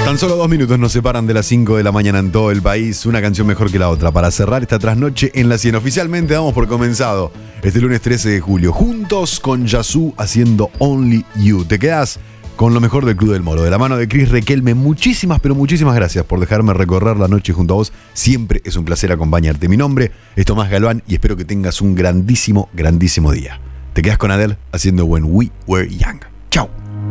Tan solo 2 minutos nos separan de las 5 de la mañana en todo el país. Una canción mejor que la otra para cerrar esta trasnoche en la 100. Oficialmente damos por comenzado este lunes 13 de julio. Juntos con Yazoo haciendo Only You. Te quedás con lo mejor del Club del Moro. De la mano de Cris Requelme, muchísimas, pero muchísimas gracias por dejarme recorrer la noche junto a vos. Siempre es un placer acompañarte. Mi nombre es Tomás Galván y espero que tengas un grandísimo, grandísimo día. Te quedás con Adele haciendo When We Were Young. Chau.